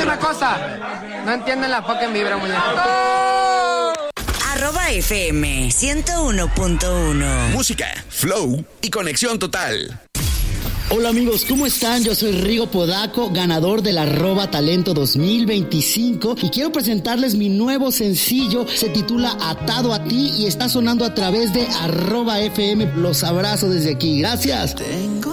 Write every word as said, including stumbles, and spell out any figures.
una cosa. No entienden la fucking vibra, muñeco. Arroba F M ciento uno punto uno. Música, flow y conexión total. Hola amigos, ¿cómo están? Yo soy Rigo Podaco, ganador del arroba talento dos mil veinticinco y quiero presentarles mi nuevo sencillo. Se titula Atado a ti y está sonando a través de arroba F M. Los abrazo desde aquí. Gracias. Tengo